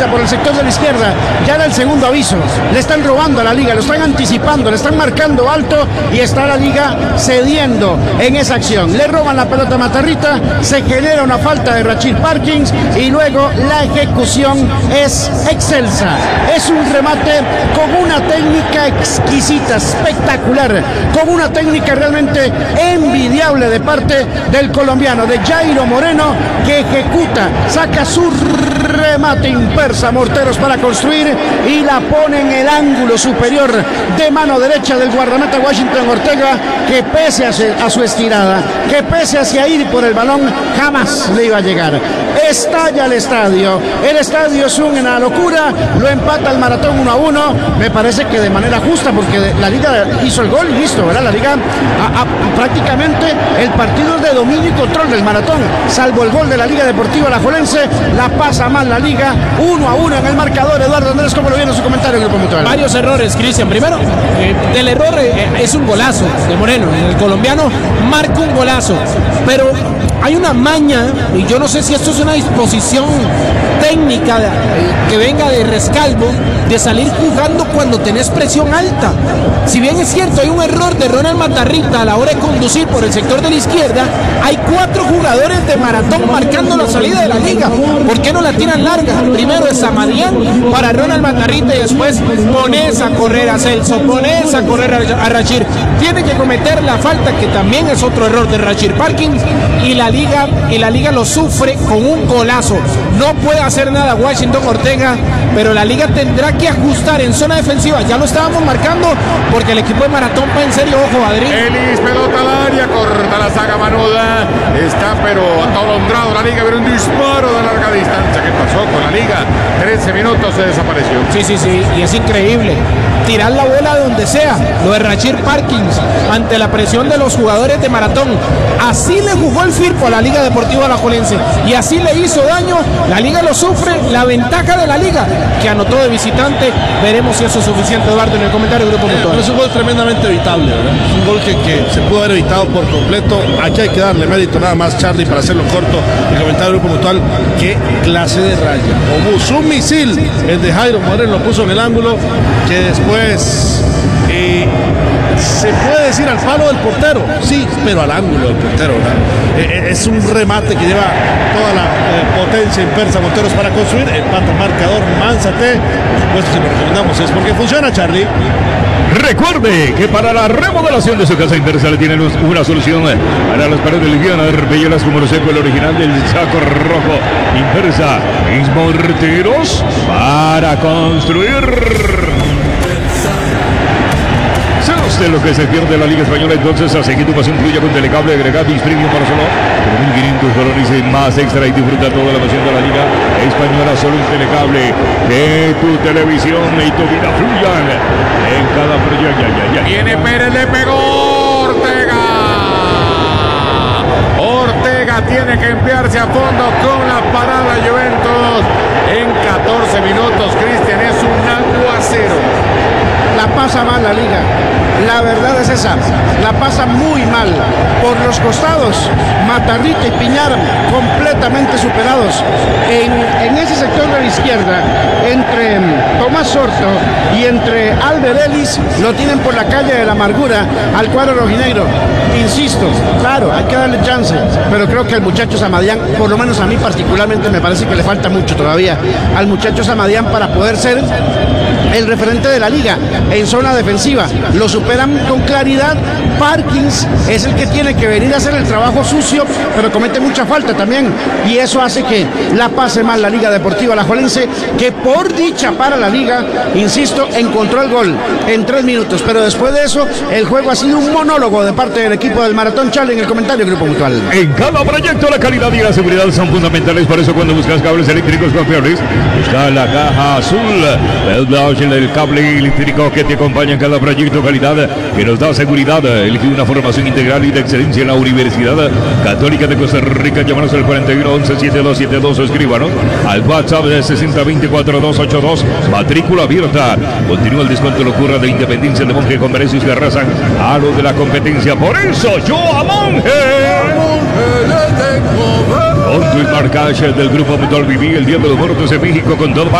Matarrita por el sector de la izquierda. Ya era el segundo aviso. Le están robando a la liga, lo están anticipando, le están marcando alto y está la liga cediendo en esa acción. Le roban la pelota a Matarrita, se genera una falta de Rachid Parkins y luego la ejecución es excelsa. Es un remate con una técnica exquisita, espectacular, con una técnica realmente envidiable de parte del colombiano, de Jairo Moreno, que ejecuta, saca su remate impersa, Morteros para construir y la pone en el ángulo superior de mano derecha del guardameta Washington Ortega, que pese a su estirada, que pese hacia ir por el balón, jamás le iba a llegar. Estalla el estadio es una locura, lo empata el Maratón 1-1, me parece que de manera justa, porque la liga hizo el gol y listo, ¿verdad? La liga prácticamente el partido es de dominio y control del Maratón, salvo el gol de la Liga Deportiva Alajuelense, la pasa mal la liga, 1-1 en el marcador. Eduardo Andrés, ¿cómo lo viene su comentario, Grupo Mutual? Varios errores, Cristian. Primero, del error es un golazo de Moreno, el colombiano marca un golazo, pero hay una maña, y yo no sé si esto es una disposición técnica que venga de Rescalvo, de salir jugando cuando tenés presión alta. Si bien es cierto, hay un error de Ronald Matarrita a la hora de conducir por el sector de la izquierda, hay 4 jugadores de Maratón marcando la salida de la liga. ¿Por qué no la tiran larga? Primero es Amadián para Ronald Matarrita y después pones a correr a Celso, pones a correr a Rachid. Tiene que cometer la falta, que también es otro error de Rachid Parkins, y la liga lo sufre con un golazo. No puede hacer nada Washington Ortega, pero la liga tendrá que ajustar en zona defensiva. Ya lo estábamos marcando porque el equipo de Maratón va en serio. Ojo, Adri. Elis, pelota al área, corta la saga Manuda, está pero atolondrado la liga, pero un disparo de larga distancia. ¿Qué pasó con la liga? 13 minutos se desapareció. Sí, y es increíble tirar la bola de donde sea. Lo de Rachid Parkins ante la presión de los jugadores de Maratón. Así le jugó el Firpo a la Liga Deportiva Alajuelense y así le hizo daño. La liga lo sufre, la ventaja de la liga, que anotó de visitante. Veremos si eso es suficiente, Eduardo, en el comentario del Grupo Mutual. Es un gol tremendamente evitable, ¿verdad? Es un gol que se pudo haber evitado por completo. Aquí hay que darle mérito nada más, Charlie, para hacerlo corto. El comentario del Grupo Mutual: qué clase de raya. Como un misil, el de Jairo Moreno lo puso en el ángulo, que después se puede decir al palo del portero, sí, pero al ángulo del portero, ¿verdad? Es un remate que lleva toda la potencia impersa Monteros para construir. Empata el marcador, Manzate. Por supuesto, si lo recomendamos es porque funciona, Charlie. Recuerde que para la remodelación de su casa inversa le tienen una solución para las paredes livianas, bellas como lo seco, el original del saco rojo. Inversa, mis morteros para construir. ¿Sabe usted lo que se pierde en la Liga Española? Entonces, así que tu pasión fluya con Telecable, Agregatis Premium para solo 1.500 dólares y más extra, y disfruta toda la pasión de la Liga Española solo en Telecable. Que tu televisión y tu vida fluyan en cada proyecto. Viene Pérez, le pegó Ortega tiene que enviarse a fondo con la parada Juventus en 14 minutos. Cristian, es un aguacero. La pasa mal la liga, la verdad es esa, la pasa muy mal. Por los costados, Matarrita y Piñar completamente superados. En ese sector de la izquierda, entre Tomás Sorto y entre Albert Ellis, lo tienen por la calle de la amargura al cuadro rojinegro. Insisto, claro, hay que darle chance, pero creo que el muchacho Samadián, por lo menos a mí particularmente, me parece que le falta mucho todavía al muchacho Samadián para poder ser el referente de la liga en zona defensiva. Lo superan con claridad. Parkins es el que tiene que venir a hacer el trabajo sucio, pero comete mucha falta también, y eso hace que la pase mal la Liga Deportiva Alajuelense, que por dicha para la liga, insisto, encontró el gol en 3 minutos, pero después de eso el juego ha sido un monólogo de parte del equipo del Maratón. Charlie, en el comentario Grupo Mutual. En cada proyecto la calidad y la seguridad son fundamentales, por eso cuando buscas cables eléctricos confiables, busca la caja azul, el cable eléctrico que te acompaña en cada proyecto, calidad que nos da seguridad. Elige una formación integral y de excelencia en la Universidad Católica de Costa Rica. Llámanos al 41 11 7272 o escríbanos al WhatsApp de 6020-4282. Matrícula abierta. Continúa el descuento locura de Independencia de Monje con precios que arrasan a los de la competencia. Por eso yo a Monje. Con tu marcaje del Grupo Mutual viví el Día de los Muertos en México con todo.